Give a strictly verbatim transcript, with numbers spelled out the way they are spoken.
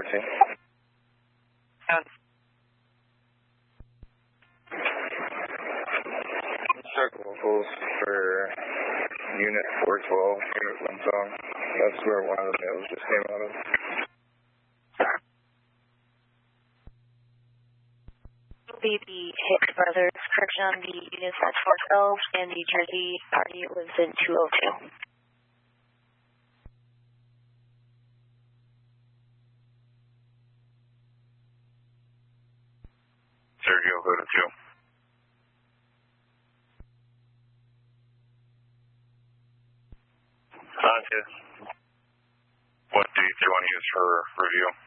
fourteen. And Circle locals for Unit four twelve, Unit Winsong. That's where one of the males just came out of. Be the Hicks brothers. Correction on the units at four twelve and the Jersey party lives in two oh two. Sergio, go to two. Sanchez. What dates do you want to use for review?